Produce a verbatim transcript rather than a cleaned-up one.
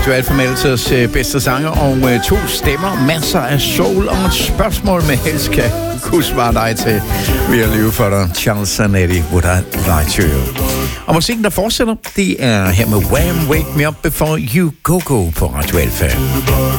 Radio Alfa Melters øh, bedste sange og øh, to stemmer, masser af soul og et spørgsmål med helst kan kunne svare dig til ved at leve for dig. Charles Zanetti, Would I Lie to You? Og musikken, der fortsætter, det er her med Wham! Wake Me Up Before You Go Go på Radio Alfa.